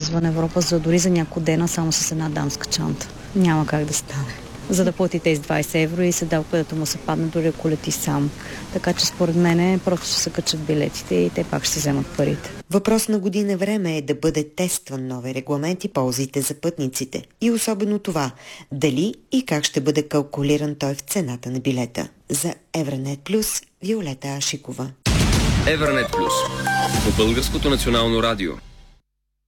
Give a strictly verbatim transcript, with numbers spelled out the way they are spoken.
извън Европа, за дори за няколко дена само с една дамска чанта. Няма как да стане. За да плати тези двайсет евро и седалката му се падне, дори ако лети сам. Така че според мен просто ще се качат билетите и те пак ще вземат парите. Въпрос на година време е да бъде тестван нови регламент и ползите за пътниците. И особено това, дали и как ще бъде калкулиран той в цената на билета. За Евранет Плюс, Виолета Ашикова. Евранет Плюс по Българското национално радио.